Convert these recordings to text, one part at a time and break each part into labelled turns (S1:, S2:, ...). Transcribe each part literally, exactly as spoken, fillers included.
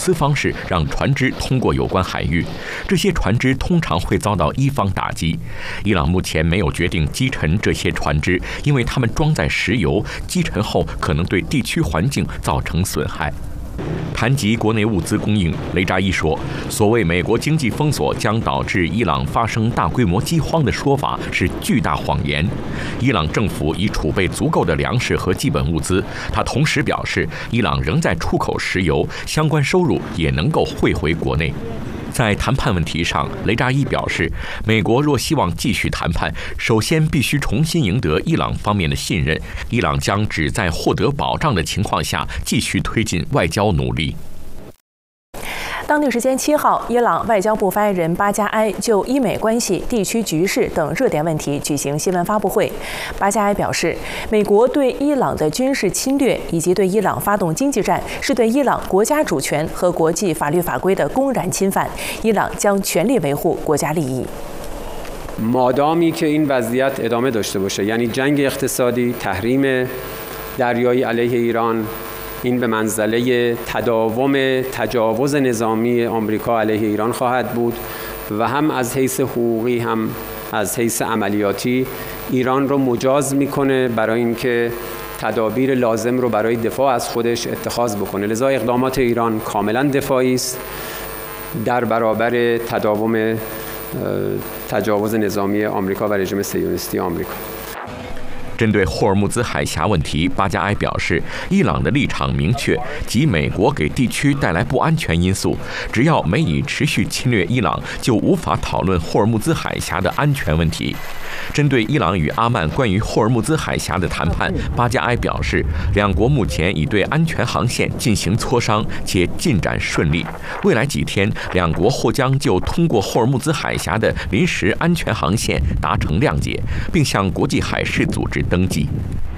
S1: 私方式让船只通过有关海域。这些船只通常会遭到伊方打击。伊朗目前没有决定击沉这些船只，因为它们装载石油，击沉后可能对地区环境造成损害。谈及国内物资供应，雷扎伊说，所谓美国经济封锁将导致伊朗发生大规模饥荒的说法是巨大谎言。伊朗政府已储备足够的粮食和基本物资。他同时表示，伊朗仍在出口石油，相关收入也能够汇回国内。在谈判问题上，雷扎伊表示，美国若希望继续谈判，首先必须重新赢得伊朗方面的信任。伊朗将只在获得保障的情况下继续推进外交努力。
S2: 当地时间七号，伊朗外交部发言人巴加埃就伊美关系、地区局势等热点问题举行新闻发布会。巴加埃表示，美国对伊朗的军事侵略以及对伊朗发动经济战，是对伊朗国家主权和国际法律法规的公然侵犯。伊朗将全力维护国家利益。
S3: مادامی که این وضعیت ادامه داشته باشه، یعنی جنگ اقتصادی، تحریم دریایی علیه ایران، این به منزله تداوم تجاوز نظامی آمریکا علیه ایران خواهد بود و هم از حیث حقوقی هم از حیث عملیاتی ایران رو مجاز میکنه برای اینکه تدابیر لازم رو برای دفاع از خودش اتخاذ بکنه. لذا اقدامات ایران کاملا دفاعی است در برابر تداوم تجاوز نظامی آمریکا و رژیم صهیونیستی آمریکا。
S1: 针对霍尔木兹海峡问题，巴加埃表示，伊朗的立场明确，即美国给地区带来不安全因素。只要美以持续侵略伊朗，就无法讨论霍尔木兹海峡的安全问题。针对伊朗与阿曼关于霍尔木兹海峡的谈判，巴加埃表示，两国目前已对安全航线进行磋商，且进展顺利。未来几天，两国或将就通过霍尔木兹海峡的临时安全航线达成谅解，并向国际海事组织登记。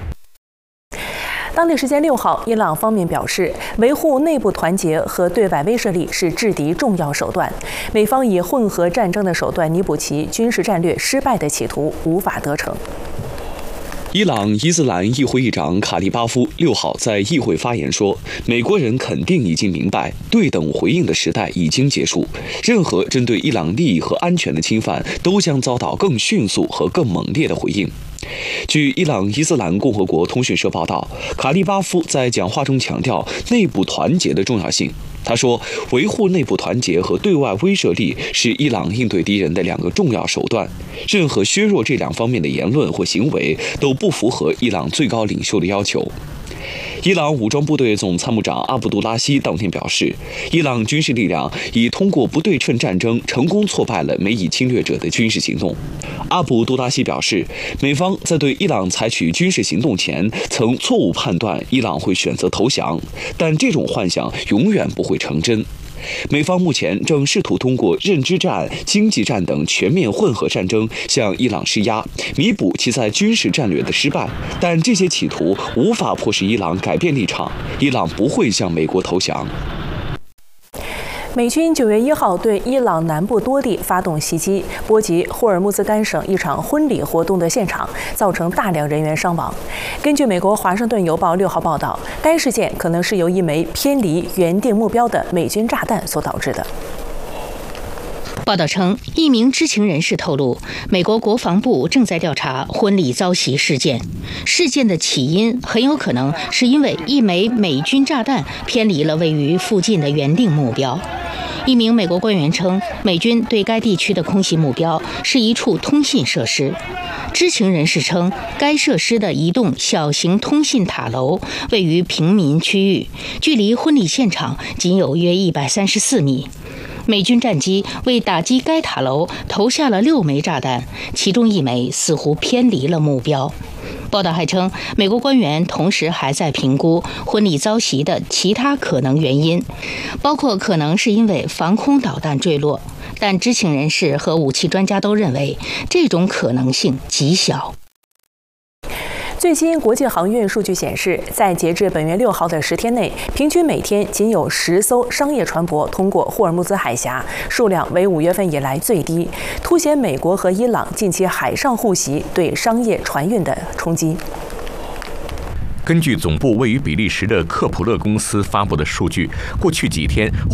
S2: 当地时间六号，伊朗方面表示，维护内部团结和对外威慑力是制敌重要手段。美方以混合战争的手段弥补其军事战略失败的企图无法得逞。
S4: 伊朗伊斯兰议会议长卡利巴夫六号在议会发言说，美国人肯定已经明白，对等回应的时代已经结束，任何针对伊朗利益和安全的侵犯都将遭到更迅速和更猛烈的回应。据伊朗伊斯兰共和国通讯社报道，卡利巴夫在讲话中强调内部团结的重要性。他说，维护内部团结和对外威慑力是伊朗应对敌人的两个重要手段，任何削弱这两方面的言论或行为都不符合伊朗最高领袖的要求。伊朗武装部队总参谋长阿卜杜拉希当天表示，伊朗军事力量已通过不对称战争成功挫败了美以侵略者的军事行动。阿卜杜拉希表示，美方在对伊朗采取军事行动前曾错误判断伊朗会选择投降，但这种幻想永远不会成真。美方目前正试图通过认知战、经济战等全面混合战争向伊朗施压，弥补其在军事战略的失败，但这些企图无法迫使伊朗改变立场，伊朗不会向美国投降。
S2: 美军九月一号对伊朗南部多地发动袭击，波及霍尔木兹干省一场婚礼活动的现场，造成大量人员伤亡。根据美国《华盛顿邮报》六号报道，该事件可能是由一枚偏离原定目标的美军炸弹所导致的。
S5: 报道称，一名知情人士透露，美国国防部正在调查婚礼遭袭事件。事件的起因很有可能是因为一枚美军炸弹偏离了位于附近的原定目标。一名美国官员称，美军对该地区的空袭目标是一处通信设施。知情人士称，该设施的一栋小型通信塔楼位于平民区域，距离婚礼现场仅有约一百三十四米。美军战机为打击该塔楼投下了六枚炸弹，其中一枚似乎偏离了目标。报道还称，美国官员同时还在评估婚礼遭袭的其他可能原因，包括可能是因为防空导弹坠落，但知情人士和武器专家都认为这种可能性极小。
S2: 最新国际航运数据显示，在截至本月六号的十天内，平均每天仅有十艘商业船舶通过霍尔木兹海峡，数量为五月份以来最低，凸显美国和伊朗近期海上互袭对商业船运的冲击。
S1: 根据总部位于比利时的科普勒公司发布的数据，过去几天，